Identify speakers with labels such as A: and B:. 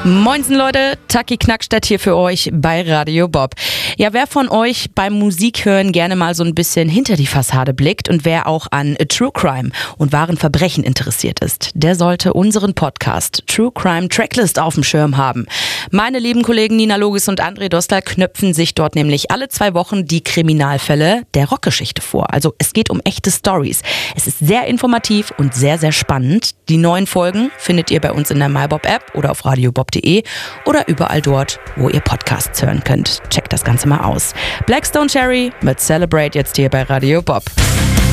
A: Moinsen Leute, Taki Knackstedt hier für euch bei Radio Bob. Ja, wer von euch beim Musikhören gerne mal so ein bisschen hinter die Fassade blickt und wer auch an True Crime und wahren Verbrechen interessiert ist, der sollte unseren Podcast True Crime Tracklist auf dem Schirm haben. Meine lieben Kollegen Nina Logis und André Dostal knöpfen sich dort nämlich alle 2 Wochen die Kriminalfälle der Rockgeschichte vor. Also es geht um echte Stories. Es ist sehr informativ und sehr, sehr spannend. Die neuen Folgen findet ihr bei uns in der MyBob-App oder auf radiobob.de oder überall dort, wo ihr Podcasts hören könnt. Checkt das Ganze mal aus. Blackstone Cherry mit Celebrate jetzt hier bei Radio Bob.